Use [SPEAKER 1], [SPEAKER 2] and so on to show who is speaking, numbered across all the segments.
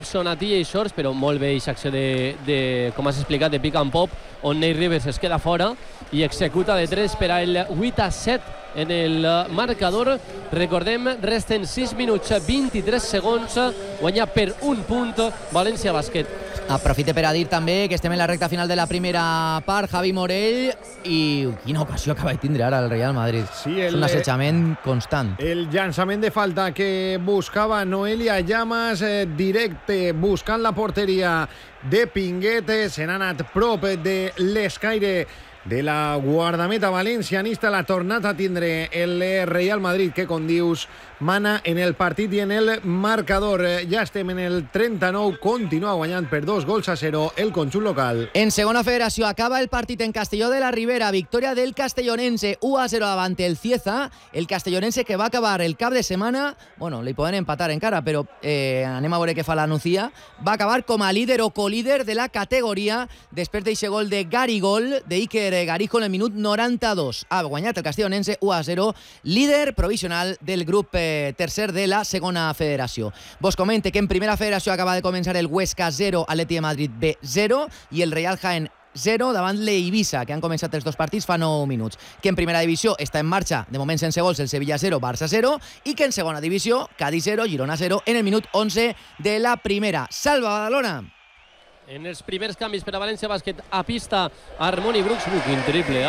[SPEAKER 1] Són a TJ Shorts, però molt bé aquesta acció com has explicat, de pick and pop, on Nate Rivers es queda fora i executa de 3 per al 8-7 en el marcador. Recordem, resten 6 minuts 23 segons, guanyar per un punt València Bàsquet.
[SPEAKER 2] Aprofite per a dir també que estem en la recta final de la primera part, Javi Morell, i quina ocasió acaba de tindre ara el Real Madrid.
[SPEAKER 3] Sí,
[SPEAKER 2] és un assetjament constant.
[SPEAKER 3] El llançament de falta que buscava Noelia Llamas, directe buscant la porteria de Pinguet, se n'ha anat prop de l'escaire de la guardameta valencianista. La tornat a tindre el Real Madrid, que com dius mana en el partit i en el marcador. Ja estem en el 39, continua guanyant per 2-0 el conjunt local.
[SPEAKER 2] En segona federació acaba el partit en Castelló de la Ribera, victòria del castellonense 1-0 davant el Cieza. El castellonense que va acabar el cap de setmana, bueno, li poden empatar encara, però anem a veure què fa la Nucía, va acabar com a líder o colíder de la categoria després d'eixe gol de Garigol, d'Iker Garijo en el minut 92. Ha guanyat el castellonense 1-0, líder provisional del grup tercer de la segona federació. Vos comente que en primera federació acaba de començar el Huesca 0, Atleti de Madrid B 0 i el Real Jaén 0 davant l'Eivissa, que han començat els dos partits fa 9 minuts. Que en primera divisió està en marxa, de moment sense gols, el Sevilla 0, Barça 0, i que en segona divisió, Cádiz 0, Girona 0, en el minut 11 de la primera. Salva Badalona!
[SPEAKER 1] En els primers canvis per a València Bàsquet a pista, Harmony Brooks. Quin triple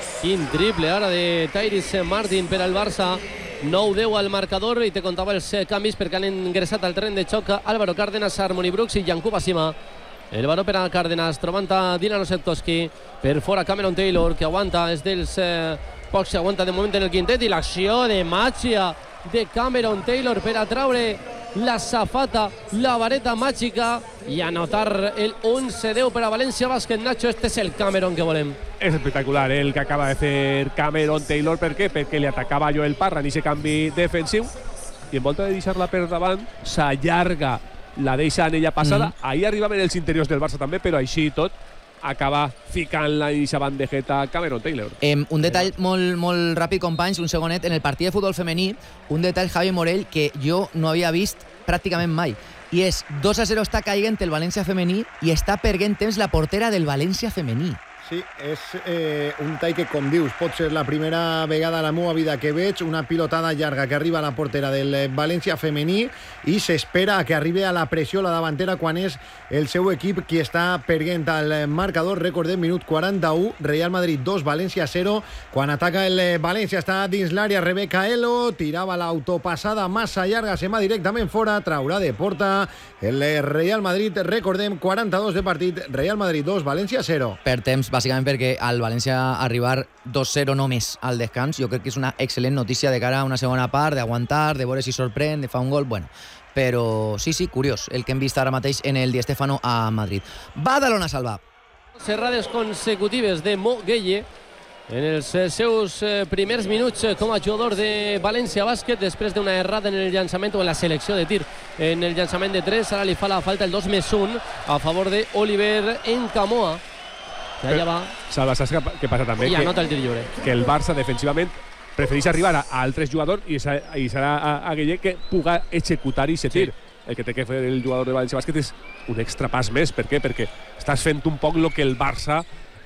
[SPEAKER 1] ara de Tyrese Martin per al Barça. 9-10 al marcador, i te contava els canvis perquè han ingressat al terreny de xoc Álvaro Cárdenas, Harmony Brooks i Yankuba Sima. El baró per a Cárdenas, trobant a Dylan Osetkowski, per fora Cameron Taylor, que aguanta, és dels pocs que aguanta de moment en el quintet, i l'acció de màgia de Cameron Taylor per a traure la safata, la vareta màgica, i anotar el 11-10 per a València Bàsquet. Nacho, este és el Cameron que volem.
[SPEAKER 4] Es espectacular el que acaba de fer Cameron Taylor. Per què? Perquè li atacava Joel Parra en aquest canvi defensiu, i en volta de deixar-la per davant s'allarga, la deixa en ella passada. Ahir arribaven els interiors del Barça també, però així tot acaba ficant-la en aquesta bandejeta Cameron Taylor.
[SPEAKER 2] Un detall molt ràpid, companys, un segonet. En el partit de futbol femení, un detall, Javi Morell, que jo no havia vist pràcticament mai, i és 2-0 està caient el València femení i està perdent temps la portera del València femení.
[SPEAKER 3] Sí, és un tall que, com dius, pot ser la primera vegada a la meva vida que veig una pilotada llarga que arriba a la portera del València femení, i s'espera que arribi a la pressió la davantera quan és el seu equip qui està perdent al marcador. Recordem, minut 41, Real Madrid 2, València 0. Quan ataca el València està dins l'àrea Rebeca Elo, tirava l'autopassada massa llarga, se'n va directament fora, traurà de porta el Real Madrid. Recordem, 42 de partit, Real Madrid 2, València 0.
[SPEAKER 2] Per temps, bàsicament perquè al València arribar 2-0 només al descans, jo crec que és una excel·lent notícia de cara a una segona part, d'aguantar, de veure si sorprèn, de fa un gol, bueno. Però sí, curiós el que hem vist ara mateix en el Di Stéfano a Madrid. Badalona, Salva.
[SPEAKER 1] Cerrades consecutives de Mo Gueye en els seus primers minuts com a jugador de València Bàsquet, després d'una errada en el llançament o en la selecció de tir en el llançament de 3. Ara li fa la falta el 2+1 a favor d'Oliver Nkamoa, que allà va.
[SPEAKER 4] Salva, saps què passa també?
[SPEAKER 1] I anota el tir lliure.
[SPEAKER 4] Que el Barça defensivament prefereix arribar a altres jugadors i serà a Gueye que puga executar i tir. El que té que fer el jugador de València Bàsquet és un extra pas més. Per què? Perquè estàs fent un poc el que el Barça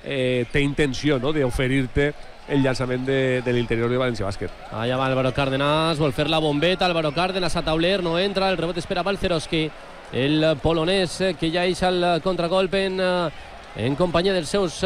[SPEAKER 4] té intenció, no?, d'oferir-te el llançament de l'interior de València Bàsquet.
[SPEAKER 1] Allà va Álvaro Cárdenas, vol fer la bombeta. Álvaro Cárdenas a tauler, no entra, el rebot espera Balcerowski, el polonès que ja és al contragolpe en companyia dels seus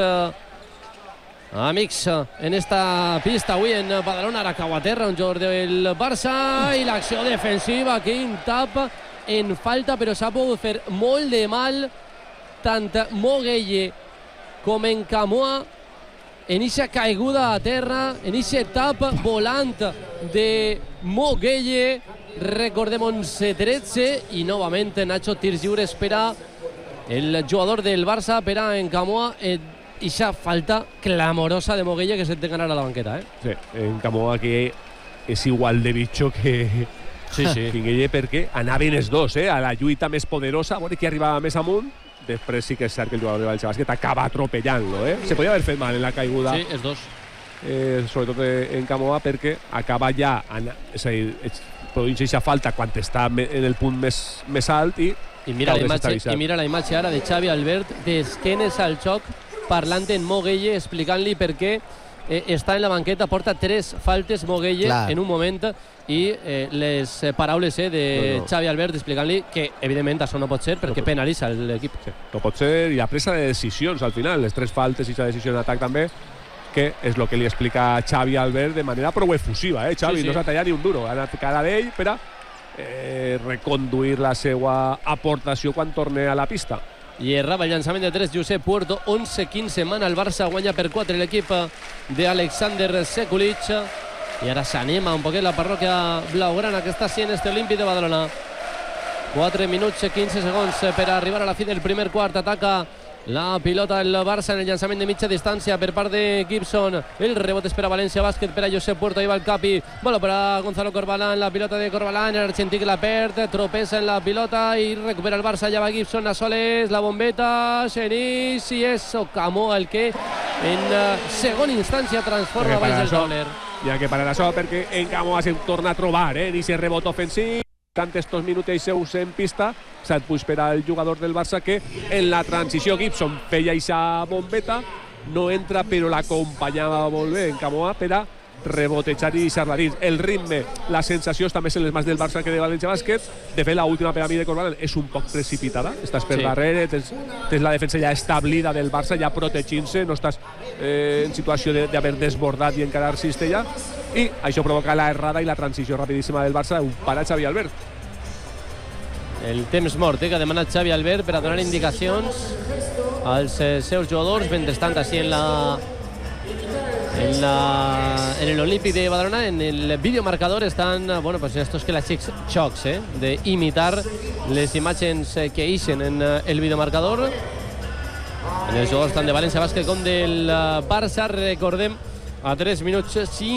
[SPEAKER 1] amics en esta pista avui en Badalona. Ara cau a terra un jugador del Barça, i l'acció defensiva, quin tap en falta, però s'ha pogut fer molt de mal tant Mo Gueye com en Nkamoa en eixa caiguda a terra, en eixe tap volant de Mo Gueye. Recordem 11-13, i novament Nacho, tirs lliures per a el jugador del Barça, per a Nkamoa. Eixa falta clamorosa de Mo Gueye que s'ha de ganar a la banqueta.
[SPEAKER 4] Sí, Nkamoa que és igual de bitxo que Gueye, perquè anaven els dos a la lluita més poderosa, a veure qui arribava més amunt. Després sí que és cert que el jugador de València Bàsquet acaba atropellant-lo. Se podia haver fet mal en la caiguda.
[SPEAKER 1] Sí, els dos.
[SPEAKER 4] Sobretot en Nkamoa, perquè acaba ja, és a dir, produint aquesta falta quan està en el punt més alt, i
[SPEAKER 1] I mira la imatge ara de Xavi Albert d'esquenes al xoc, parlant en Moguelle, explicant-li per què està en la banqueta, porta 3 faltes Moguelle en un moment, i les paraules de Xavi Albert explicant-li que evidentment això no pot ser perquè penalitza l'equip.
[SPEAKER 4] Sí, no pot ser, i la presa de decisions al final, les 3 faltes i la decisió d'atac també, que és el que li explica Xavi Albert de manera prou efusiva. Xavi no s'ha tallat ni un duro, ha anat cara d'ell per a reconduir la seva aportació quan torni a la pista.
[SPEAKER 1] I errava el llançament de 3 Josep Puerto. 11-15 mana el Barça, guanya per 4 l'equip d'Alexander Sekulic, i ara s'anima un poquet la parròquia blaugrana que està sent Olímpic de Badalona. 4 minuts i 15 segons per arribar a la fi del primer quart. Ataca la pilota el Barça en el llançament de mitja distància per part de Gibson. El rebot és per a València Bàsquet, per a Josep Puerto. Ahí va el Capi, bola per a Gonzalo Corbalán, la pilota de Corbalán, el argentí que la perd, tropeza en la pilota i recupera el Barça. Ja va Gibson a soles, la bombeta, Xenís, i és Ocamoa el que en segona instància transforma baix del tauler.
[SPEAKER 4] Hi ha que parar això perquè en Camoa se torna a trobar en aquest rebot ofensiu. Tant estos minuts seus en pista, 7 punts per al jugador del Barça, que en la transició Gibson feia aquesta bombeta, no entra però l'acompanyava molt bé en Camoa per a rebotejar i deixar-la dins. El ritme, les sensacions també són les més del Barça que de València Bàsquet. De fet, l'última per a mi de Corbalán és un poc precipitada, estàs per darrere, tens la defensa ja establida del Barça, ja protegint-se, no estàs en situació d'haver desbordat i encarar Cistella, i això provoca la errada i la transició rapidíssima del Barça, un para Xavi Albert.
[SPEAKER 1] El temps mort que ha demanat Xavi Albert per a donar indicacions als seus jugadors. Mentrestant, així en l'Olímpic de Badalona, en el videomarcador estan, pues estos clàssics xocs, d'imitar les imatges que ixen en el videomarcador. En els jugadors tant de València Bàsquet com del Barça. Recordem, a 3 minuts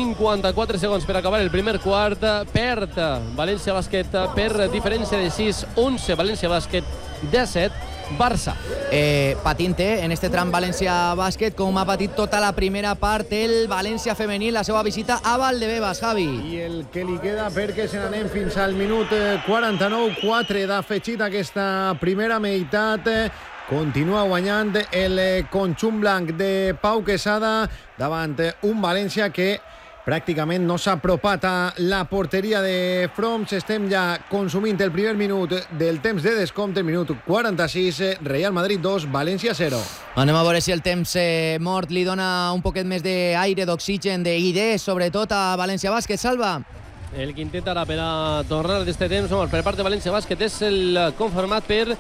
[SPEAKER 1] 54 segons per acabar el primer quart, perd València Bàsquet per diferència de 6-11. València Bàsquet 17, Barça.
[SPEAKER 2] Patint en este tram València Bàsquet, com ha patit tota la primera part el València femení, la seva visita a Valdebebas, Javi.
[SPEAKER 3] I el que li queda, perquè se n'anem fins al minut 49, 4 d'afegit aquesta primera meitat. Continua guanyant el conjunt blanc de Pau Quesada davant un València que pràcticament no s'ha apropat a la porteria de Froms. Estem ja consumint el primer minut del temps de descompte, el minut 46, Real Madrid 2, València 0.
[SPEAKER 2] Anem a veure si el temps mort li dona un poquet més d'aire, d'oxigen, d'idees, sobretot a València Bàsquet. Salva.
[SPEAKER 1] El quintet ara per a tornar d'este temps mort per part de València Bàsquet és el conformat per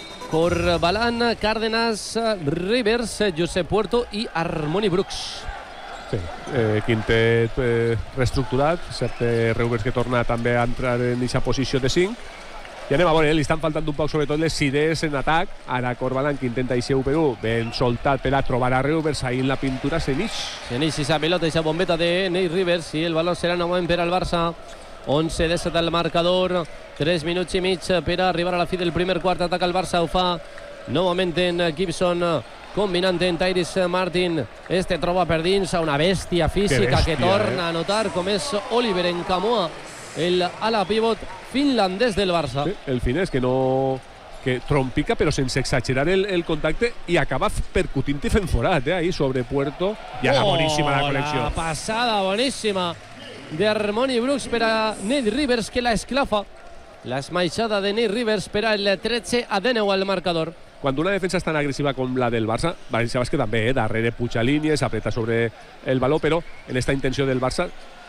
[SPEAKER 1] Corbalán, Cárdenas, Rivers, Josep Puerto i Harmony Brooks.
[SPEAKER 4] Sí, quintet reestructurat, cert Rivers que torna també a entrar en aquesta posició de 5. I anem a veure, li estan faltant un poc sobretot les idees en atac. Ara Corbalán que intenta eixir 1-1, ben soltat per a trobar a Rivers, ahí en la pintura Xenís.
[SPEAKER 1] Xenís i esa pelota, esa bombeta de Ney Rivers, i el balón serà novament per al Barça. 11-17 al marcador, 3 minuts i mig per arribar a la fi del primer quart. Ataca el Barça, ho fa novament en Gibson, combinant en Tyrese Martin. Este troba per dins a una bèstia física que torna a notar, com és Oliver Nkamhoua, el ala pivot finlandès del Barça.
[SPEAKER 4] Sí, el finès que trompica però sense exagerar el contacte i acaba percutint i fent forat ahí sobre Puerto. I ara boníssima la connexió.
[SPEAKER 1] La passada boníssima de Harmony Brooks per a Nate Rivers, que la esclafa. La esmaixada de Nate Rivers per al 13-19 al marcador.
[SPEAKER 4] Quan una defensa és tan agressiva com la del Barça, València Bàsquet també, darrere puja línies, apreta sobre el baló, però en esta intenció del Barça,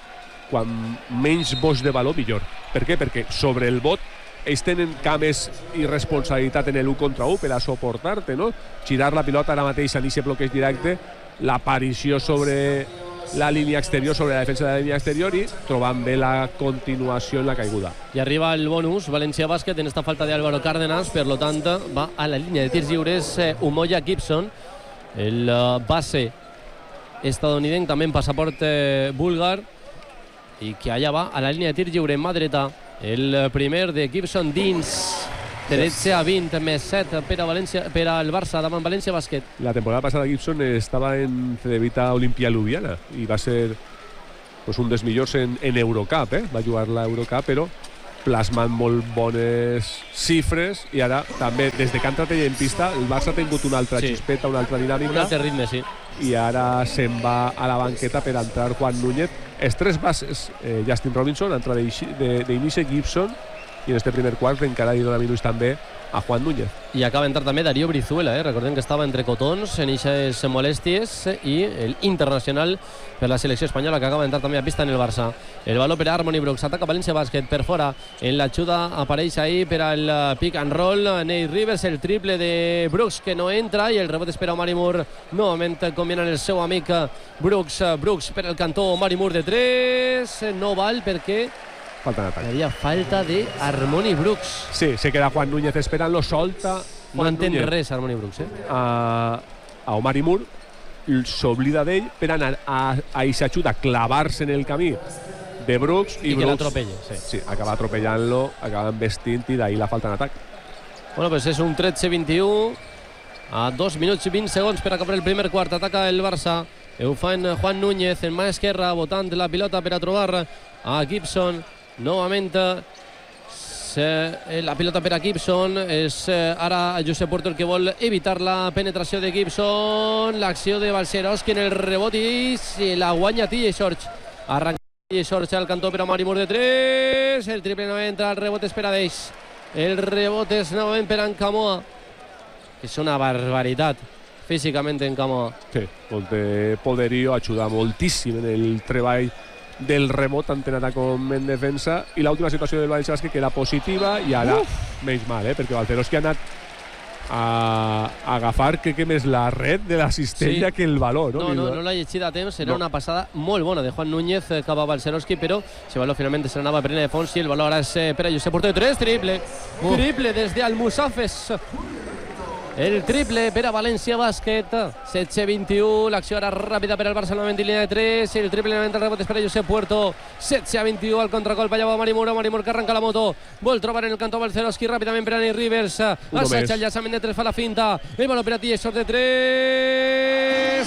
[SPEAKER 4] quan menys boix de baló, millor. Per què? Perquè sobre el bot ells tenen cames i responsabilitat en l'1 contra 1 per a suportar-te, no? Girar la pilota ara mateix en aquest bloqueig directe, l'aparició sobre la línia exterior, sobre la defensa de la línia exterior, i trobant bé la continuació en la caiguda.
[SPEAKER 1] I arriba el bonus, València Bàsquet, en esta falta de Álvaro Cárdenas, per lo tant va a la línia de tirs lliures Umoja Gibson, el base estadounidense, també en passaport búlgar, i que allà va a la línia de tir lliure en mà dreta. El primer de Gibson dins, 13-20 més 7 per al Barça davant València Bàsquet.
[SPEAKER 4] La temporada passada Gibson estava en Cedevita Olimpia Ljubljana i va ser un dels millors en Eurocup, va jugar la Eurocup, però plasmant molt bones xifres, i ara també, des de que ha entrat ell en pista, el Barça ha tingut una altra xispeta, una altra dinàmica.
[SPEAKER 1] Un altre ritme, sí.
[SPEAKER 4] I ara se'n va a la banqueta per entrar Juan Núñez. Els tres bases, Justin Robinson, entra d'inici Gibson, i en este primer quart encara li dona minuts també a Juan Núñez.
[SPEAKER 1] I acaba d'entrar també Darío Brizuela, recordem que estava entre cotons en eixes molèsties, i el internacional per la selecció espanyola que acaba d'entrar també a pista en el Barça. El valor per a Harmony Brooks, ataca València Bàsquet per fora, en l'ajuda apareix ahí per al pick and roll Nate Rivers, el triple de Brooks que no entra, i el rebot és per a Omari Moore, novament combinant el seu amic Brooks per al cantó. Omari Moore de 3, no val perquè
[SPEAKER 4] Falta d'atac.
[SPEAKER 1] hi havia falta de Harmony Brooks.
[SPEAKER 4] Sí, se queda Juan Núñez esperant-lo, solta
[SPEAKER 1] No
[SPEAKER 4] Juan
[SPEAKER 1] entén
[SPEAKER 4] Núñez
[SPEAKER 1] res Harmony Brooks,
[SPEAKER 4] a Omari Moore, s'oblida d'ell per anar a Ixachuta, clavar-se en el camí de Brooks,
[SPEAKER 1] i que
[SPEAKER 4] Brooks,
[SPEAKER 1] l'atropella.
[SPEAKER 4] sí, acaba atropellant-lo, acaba embestint, i d'ahir la falta d'atac.
[SPEAKER 1] Bueno, pues és un 13-21 a 2 minuts i 20 segons per acabar el primer quart. Ataca el Barça, ho fa en Juan Núñez en mà esquerra, botant la pilota per a trobar a Gibson. Novament la pilota per a Gibson, és ara Josep Puerto el que vol evitar la penetració de Gibson. L'acció de Balcerowski en el rebot i se la guanya TJ Shorts. Arranca TJ Shorts al cantó per a Omari Moore de 3, el triple no entra, el rebot és per a Deix. El rebot és novament per a Nkamoa, que és una barbaritat físicament en Nkamoa.
[SPEAKER 4] Sí, molt de poderío, ajuda moltíssim en el treball del rebot tant en atac com en defensa, i l'última situació del València Bàsquet que era positiva, i ara menys mal, perquè Balcerowski ha anat a agafar que més la red de la cistella que el valor.
[SPEAKER 1] No l'ha llegit a temps, era una passada molt bona de Juan Núñez cap a Balcerowski, però ese valor finalment se n'anava per de fons, i el valor ara és per a Josep Porter. 3, triple des d'Almussafes. El triple per a València Bàsquet. 17-21, l'acció ara ràpida per al Barça, novament en línia de 3, el triple novament, el rebot és per a Josep Puerto. 17-21, al contracolp allà va Omari Moore que arranca la moto, vol trobar en el cantó Balcerowski ràpidament per a Nate Rivers, assaig el llançament de 3, fa la finta, el valor per a TJ Shorts de 3,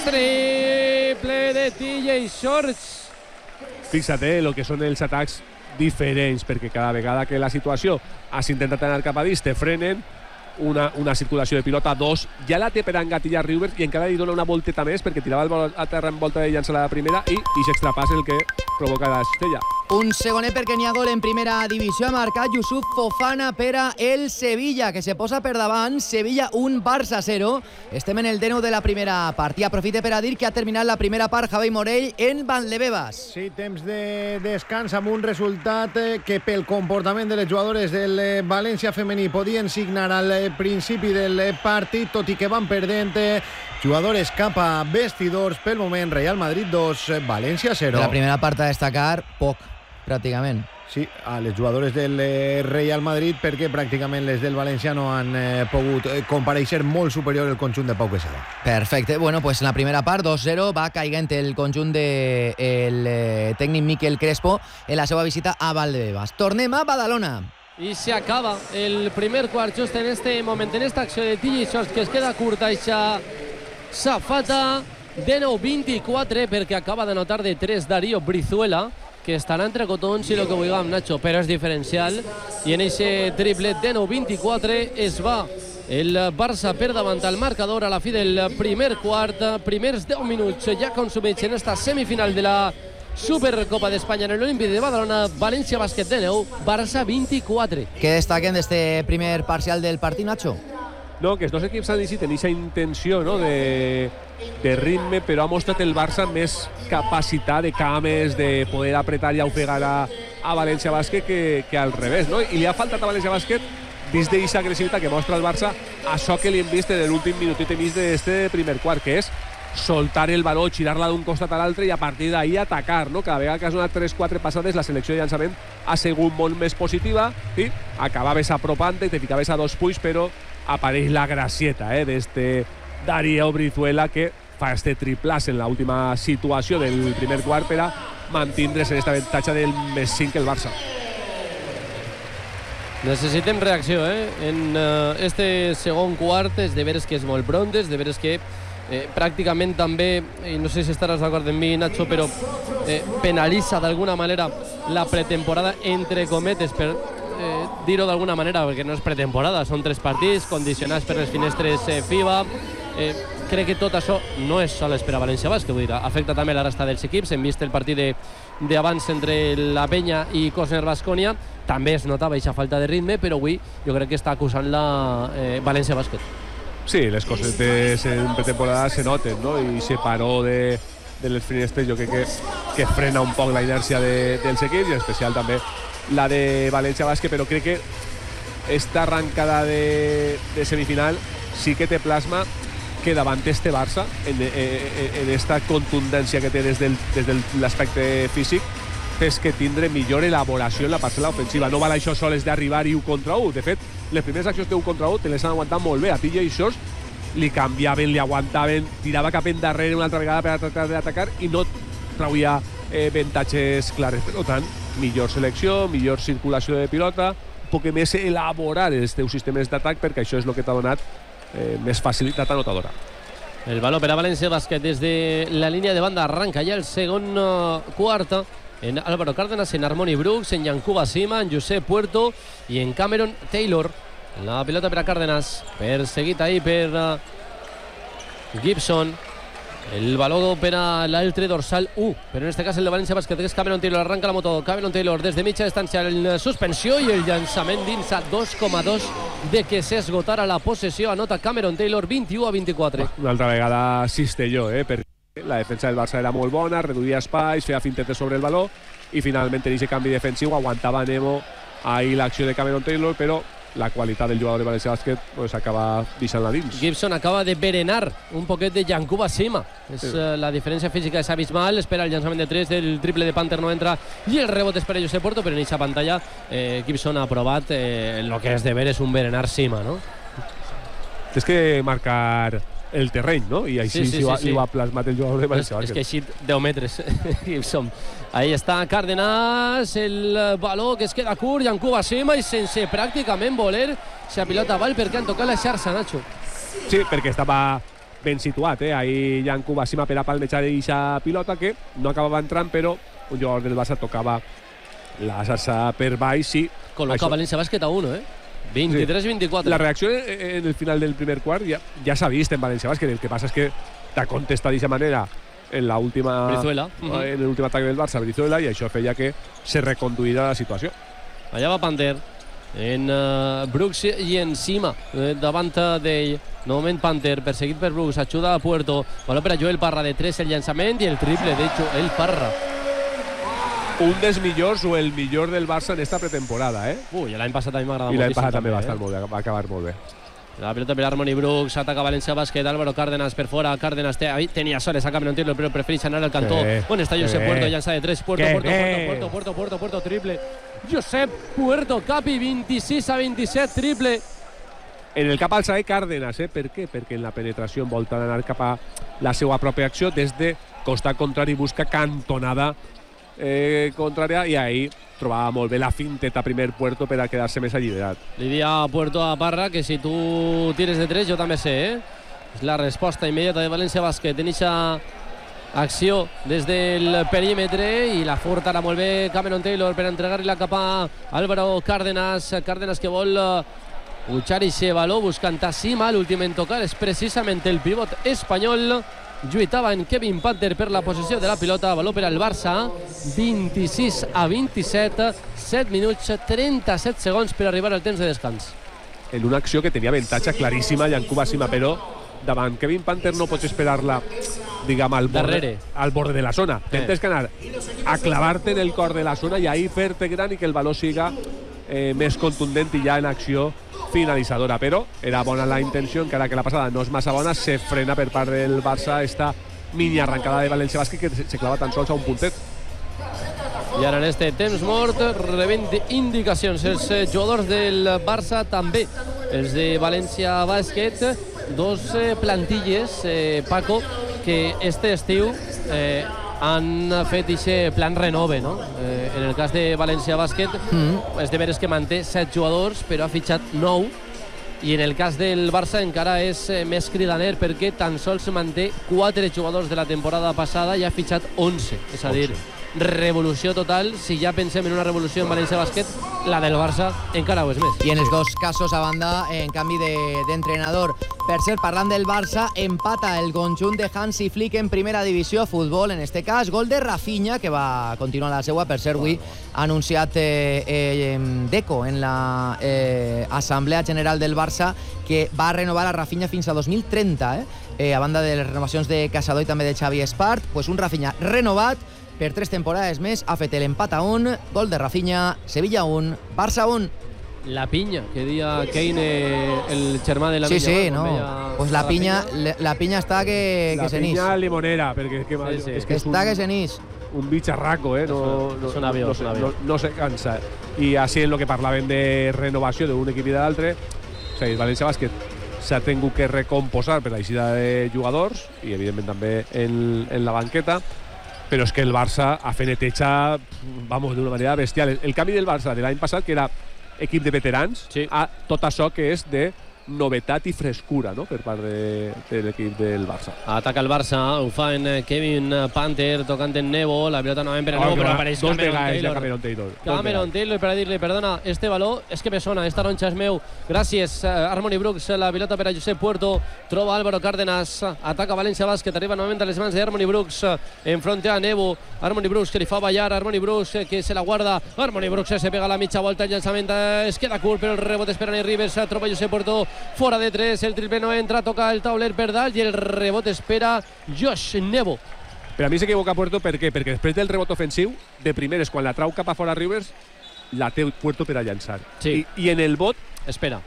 [SPEAKER 1] triple de TJ Shorts.
[SPEAKER 4] Fixa't el que són els atacs diferents, perquè cada vegada que la situació has intentat anar cap a dins te frenen, una circulació de pilota, 2, ja la té per engatillar Rivers, i encara li dona una volteta més perquè tirava el bol a terra en volta de llançar la primera, i s'extrapàs el que provoca la cistella.
[SPEAKER 2] Un segonet perquè n'hi ha gol en primera divisió. Ha marcat Youssouf Fofana per a el Sevilla, que se posa per davant. Sevilla 1, Barça 0. Estem en el 19 de la primera part. I aprofite per a dir que ha terminat la primera part Javi Morell en Valdebebas.
[SPEAKER 3] Sí, temps de descans amb un resultat que pel comportament de les jugadores del València femení podien signar al principi del partit, tot i que van perdent jugadores cap a vestidors. Pel moment, Real Madrid 2, València 0.
[SPEAKER 2] De la primera part a destacar, poc, pràcticament.
[SPEAKER 3] Sí, a les jugadores del Real Madrid, perquè pràcticament les del València no han pogut compareixer, molt superior el conjunt de Pau Quesada.
[SPEAKER 2] Perfecte. Bueno, pues en la primera part, 2-0, va caigant el conjunt del tècnic Miquel Crespo en la seva visita a Valdebebas. Tornem a Badalona.
[SPEAKER 1] I se acaba el primer quart just en este moment, en esta acció de TJ Shorts, que es queda curta eixa safata. De nou 24, perquè acaba de notar de 3 Darío Brizuela, que estarà entre cotons i el que vulguem, Nacho, però és diferencial, i en ese triplet de nou 24 es va el Barça per davant al marcador a la fi del primer quart. Primers 10 minuts ja consumits en esta semifinal de la Supercopa d'Espanya en l'Olímpic de Badalona. València Bàsquet de 9, Barça 24.
[SPEAKER 2] Què destaquen d'este primer parcial del partit, Nacho?
[SPEAKER 4] No, que els dos equips han dit tenir aquesta intenció, no, de ritme, però ha mostrat el Barça més capacitat de cames, de poder apretar i ofegar a València Bàsquet que al revés, no? I li ha faltat a València Bàsquet, dins d'aquesta agressivitat que mostra el Barça, això que li hem vist en l'últim minutet i mig d'este primer quart, que és soltar el valor, girar-la d'un costat a l'altre i a partir d'ahir atacar, no? Cada vegada que has donat 3-4 passades, la selecció de llançament ha sigut molt més positiva i acabaves apropant i te ficaves a 2 punts, però apareix la gracieta d'este Darío Brizuela, que fa este triplàs en l'última situació del primer quart per a mantindre's en esta avantatge del més 5 el Barça.
[SPEAKER 1] Necessitem reacció, en este segon quart. És de veres que és molt pront, és de veres que pràcticament també, i no sé si estaràs d'acord amb mi, Nacho, però penalitza d'alguna manera la pretemporada, entre cometes, per dir-ho d'alguna manera, perquè no és pretemporada, són 3 partits condicionats per les finestres FIBA. Crec que tot això no és sols per a València Bàsquet, vull dir, afecta també la resta dels equips. Hem vist el partit d'abans entre la Penya i Cosner Baskonia, també es notava aquesta falta de ritme, però avui jo crec que està acusant la València Bàsquet.
[SPEAKER 4] Sí, les cosetes en pretemporada se noten, no? I se paró de les finestres, jo crec que frena un poc la inèrcia dels equips, i en especial també la de València Bàsquet, però crec que esta arrancada de semifinal sí que té plasma que davant este Barça, en esta contundència que té des de l'aspecte físic, és que tindre millor elaboració en la parcel·la ofensiva. No val això sols d'arribar i 1 contra 1. De fet, les primeres accions de 1 contra 1 te les han aguantat molt bé. A TJ Shorts li canviaven, li aguantaven, tirava cap endarrere una altra vegada per tractar d'atacar i no trauia avantatges clares. Per tant, millor selecció, millor circulació de pilota, un poc més elaborar els teus sistemes d'atac, perquè això és el que t'ha donat més facilitat anotadora.
[SPEAKER 1] El valor per a València Bàsquet des de la línia de banda arranca ja el segon quart en Álvaro Cárdenas, en Harmony Brooks, en Yankuba Sima, en Josep Puerto i en Cameron Taylor. La pilota per a Cárdenas, perseguit ahí per Gibson. El valor per a l'altre dorsal 1, però en este cas el de València Bàsquet, que és Cameron Taylor. Arranca la moto Cameron Taylor des de mitja distància en suspensió i el llançament dins a 2,2 de que s'esgotara la possessió. Anota Cameron Taylor, 21-24.
[SPEAKER 4] Una altra vegada cistelló, perquè la defensa del Barça era molt bona, reduïa espais, feia fintetes sobre el valor i finalment en aquest canvi defensiu aguantava Nemo ahir l'acció de Cameron Taylor, però la qualitat del jugador de València Bàsquet pues, acaba deixant-la dins.
[SPEAKER 1] Gibson acaba de berenar un poquet de Yankuba Sima. La diferència física és abismal. Espera el llançament de 3 del triple de Panther, no entra, i el rebot és per a Josep Puerto, però en aquesta pantalla Gibson ha provat el que és de ver és un berenar Sima, no?
[SPEAKER 4] És que marcar el terreny, no? I així sí. Ho ha plasmat el jugador de València Bàsquet.
[SPEAKER 1] És que així 10 metres Gibson. Ahí està Cárdenas, el valor que es queda curt, Yankuba Sima, i sense pràcticament voler la pilota val perquè han tocat la xarxa, Nacho.
[SPEAKER 4] Sí, perquè estava ben situat, ahí Yankuba Sima per a palmejar aquesta pilota que no acabava entrant, però un jugador del Barça tocava la xarxa per baix i
[SPEAKER 1] col·loca València Bàsquet a 1, 23-24.
[SPEAKER 4] La reacció en el final del primer quart ja s'ha vist en València Bàsquet. El que passa és que t'ha contestat d'aquesta manera en l'última
[SPEAKER 1] Brizuela.
[SPEAKER 4] En l'últim atac del Barça, Brizuela, i això feia que se reconduïra la situació.
[SPEAKER 1] Allà va Panther en Brooks i en Sima davant d'ell. De moment Panther perseguit per Brooks, ajuda a Puerto, valor per a Joel Parra de 3, el llançament i el triple de Joel Parra.
[SPEAKER 4] Un dels millors o el millor del Barça en esta pretemporada,
[SPEAKER 1] Ui, l'any passat també m'agrada
[SPEAKER 4] moltíssim. I l'any passat també va
[SPEAKER 1] estar
[SPEAKER 4] molt bé, va acabar molt bé.
[SPEAKER 1] La pilota per Harmony Brooks, ataca València Bàsquet, Álvaro Cárdenas per fora. Cárdenas tenia soles a Cameron Taylor, però prefereix anar al cantó. On està Josep Puerto, llança de 3, Puerto, triple. Josep Puerto, Capi, 26-27, triple.
[SPEAKER 4] En el cap alça de Cárdenas, per què? Perquè en la penetració envolta d'anar cap a la seva pròpia acció, des de costat contrari busca cantonada contrària, i ahí trobava molt bé la finteta primer Puerto per a quedar-se més alliberat.
[SPEAKER 1] Li dia a Puerto a Parra que si tu tires de 3 jo també sé, És la resposta immediata de València Bàsquet en aquesta acció des del perímetre, i la furtarà molt bé Cameron Taylor per entregar-la cap a Álvaro Cárdenas. Cárdenas que vol pujar i ser valor buscant a Sima. L'últim en tocar és precisament el pivot espanyol. Lluitava en Kevin Panther per la possessió de la pilota. Valor per al Barça, 26-27, 7 minuts 37 segons per arribar al temps de descans.
[SPEAKER 4] En una acció que tenia avantatge claríssima Yankuba Sima, però davant Kevin Panther no pots esperar-la, diguem, al borde de la zona. Tens que anar a clavar-te en el cor de la zona i ahí fer-te gran i que el valor siga més contundent i ja en acció finalitzadora, però era bona la intenció, encara que la passada no és massa bona. Se frena per part del Barça esta mini arrancada de València Bàsquet, que se clava tan sols a un puntet.
[SPEAKER 1] I ara en este temps mort rebent indicacions els jugadors del Barça, també els de València Bàsquet. Dos plantilles, Paco, que este estiu han fet aquest plan renove, no? En el cas de València Bàsquet és de veres que manté 7 jugadors, però ha fitxat 9 I en el cas del Barça encara és més cridaner perquè tan sols manté 4 jugadors de la temporada passada i ha fitxat 11. És a dir, revolució total. Si ja pensem en una revolució en València Bàsquet, la del Barça encara ho és més.
[SPEAKER 2] I en els dos casos a banda en canvi d'entrenador. Per cert, parlant del Barça, empata el conjunt de Hansi Flick en primera divisió futbol, en este cas gol de Rafinha, que va continuar la seua. Per cert, avui ha anunciat Deco en la Assemblea General del Barça que va renovar a Rafinha fins a 2030, a banda de les renovacions de Casador i també de Xavi Espart, pues un Rafinha renovat per 3 temporades més. Ha fet l'empat a 1, gol de Rafinha, Sevilla 1, Barça 1.
[SPEAKER 1] La pinya, que dia Kane, el germà de la pinya.
[SPEAKER 2] Sí, no. Pues la pinya està que se n'ix.
[SPEAKER 4] La pinya limonera, perquè és que
[SPEAKER 2] està que se n'ix.
[SPEAKER 4] Un bicharraco,
[SPEAKER 1] és un avió.
[SPEAKER 4] No se cansa. I així en el que parlaven de renovació d'un equip i de l'altre, o sigui, el València Bàsquet s'ha tingut que recomposar per l'aixida de jugadors i evidentment també en la banqueta, però és que el Barça ha fet neteja, vamos, d'una manera bestial. El canvi del Barça de l'any passat, que era equip de veterans, a tot això que és de novetat i frescura, no?, per part de l'equip del Barça.
[SPEAKER 1] Ataca el Barça, ho fa en Kevin Panther, tocant en Nebo, la pilota novament per a Nebo, però apareix
[SPEAKER 4] Cameron Taylor.
[SPEAKER 1] Cameron Taylor per a dir-li, perdona, este baló és que me sona, esta ronxa és meu. Gràcies, Harmony Brooks, la pilota per a Josep Puerto, troba Álvaro Cárdenas, ataca València Bàsquet, arriba novament a les mans de Harmony Brooks, enfronte a Nebo, Harmony Brooks que li fa ballar, Harmony Brooks que se la guarda, Harmony Brooks se pega la mitja volta, el llançament es queda curt, però el rebot és per a Rivers, troba Josep Puerto, fora de 3, el triple no entra, toca el tauler per dalt i el rebot espera Josh Nebo.
[SPEAKER 4] Per a mi s'equivoca Puerto, per què? Perquè després del rebot ofensiu, de primeres, quan la trau cap a fora Rivers, la té Puerto per a llançar.
[SPEAKER 1] Sí.
[SPEAKER 4] I en el bot
[SPEAKER 1] espera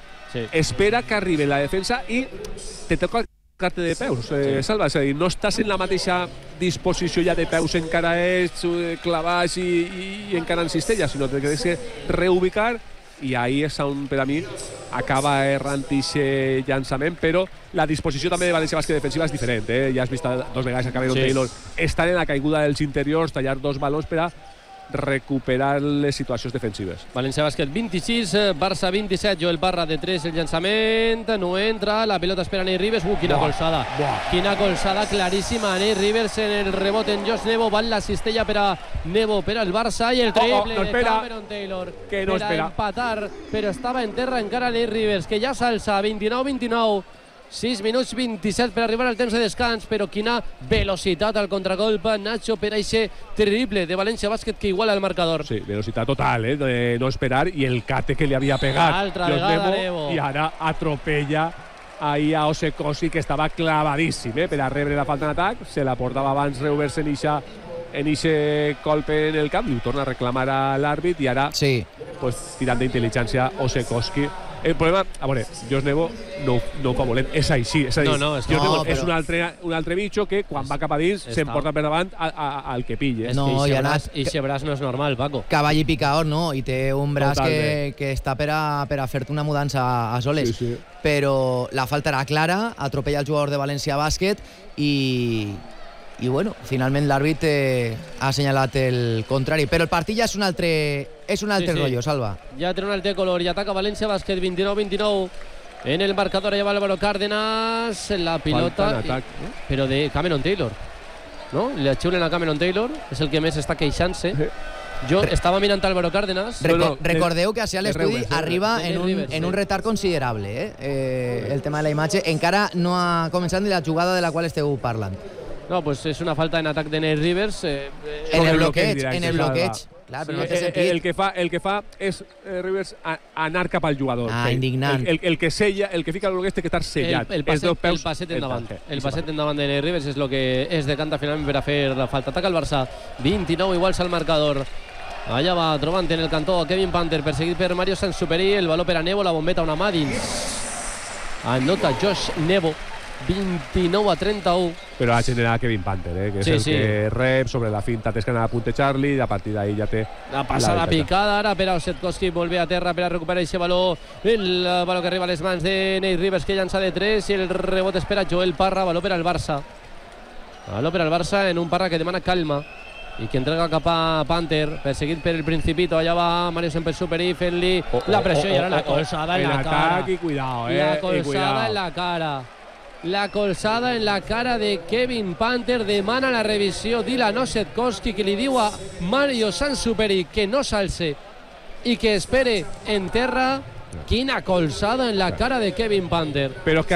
[SPEAKER 4] que arribi la defensa i te toca carte de peus, Salva, és a dir, no estàs en la mateixa disposició ja de peus, encara ets clavats i encara en cistella, sinó que tens que reubicar, i ahí és on per a mi acaba errant aquest llançament, però la disposició també de València Bàsquet defensiva és diferent, ja has vist dos vegades a Cameron Taylor estar en la caiguda dels interiors, tallar 2 balons per a recuperar les situacions defensives.
[SPEAKER 1] València Bàsquet 26, Barça 27, Joel Parra de 3, el llançament no entra, la pilota espera Nate Rivers, quina colzada, quina colzada claríssima, Nate Rivers en el rebot en Josh Nebo, va en la cistella per a Nebo, per al Barça, i el triple de Cameron Taylor
[SPEAKER 4] que no
[SPEAKER 1] per a empatar, però estava en terra encara Nate Rivers, que ja s'alça 29-29, 6 minuts 27 per arribar al temps de descans, però quina velocitat al contragolpe, Nacho, per aquest triple de València Bàsquet que iguala el marcador.
[SPEAKER 4] Sí, velocitat total, de no esperar, i el cate que li havia pegat
[SPEAKER 1] altra vegada Nebo,
[SPEAKER 4] i ara atropella ahí a Osekoski, que estava clavadíssim per a rebre la falta en atac, se la portava abans Reuvers en ixe colpe en el camp, i ho torna a reclamar a l'àrbit, i ara pues, tirant d'intel·ligència Osekoski. El problema, a veure, Josh Nebo no ho fa volent, és així, és a dir, és un altre bitxo que quan va cap a dins s'emporta per davant al que pille.
[SPEAKER 1] I aquest braç no és normal, Paco.
[SPEAKER 2] Cavall i picador, no? I té un braç que està per a fer-te una mudança a soles.
[SPEAKER 4] Sí.
[SPEAKER 2] Però la falta era clara, atropella el jugador de València Bàsquet i bueno, finalment l'àrbit ha assenyalat el contrari, però el partit ja és un altre rotllo, Salva.
[SPEAKER 1] Ja té un altre color i ataca València Bàsquet 29-29 en el marcador. Allà va Álvaro Cárdenas, la pilota però de Cameron Taylor, no? Le xiulen a Cameron Taylor, és el que més està queixant-se. Jo estava mirant Álvaro Cárdenas.
[SPEAKER 2] Recordeu que a l'estudi arriba en un retard considerable, el tema de la imatge. Encara no ha començat ni la jugada de la qual esteu parlant.
[SPEAKER 1] No, pues és una falta en atac de Nate Rivers.
[SPEAKER 2] En el bloqueig. Clar, però no té sentit.
[SPEAKER 4] El que fa és Rivers anar cap al jugador.
[SPEAKER 2] Indignant.
[SPEAKER 4] El que fica el bloqueig té que estar sellat.
[SPEAKER 1] El passet endavant. El passet endavant de Nate Rivers és el que es decanta finalment per a fer la falta. Ataca el Barça. 29 iguals al marcador. Allà va trobant en el cantó Kevin Panther, perseguit per Mario Sansuperi. El baló per a Nebo, la bombeta una mà dins. Anota Josh Nebo. 29-31.
[SPEAKER 4] Però ha generat Kevin Panther, que és el que rep sobre la finta, tens que anar a puntejar-li, i a partir d'ahí ja té
[SPEAKER 1] la passada picada ara per a Osetkowski, volve a terra per a recuperar aquest baló, el baló que arriba a les mans de Nate Rivers, que llança de 3, i el rebot espera Joel Parra, baló per al Barça en un Parra que demana calma. i que entrega cap a Panther, perseguit per el Principito. Allà va Mario Sempere fent-li la pressió i ara la colzada en la cara.
[SPEAKER 4] Y cuidado,
[SPEAKER 1] La colzada en la cara. La colzada en la cara de Kevin Panther. Demana la revisió Dylan Osetkowski, que li diu a Mario Sansuperi que no s'alce i que espere en terra. Quina colzada en la cara de Kevin Panther.
[SPEAKER 4] Pero es que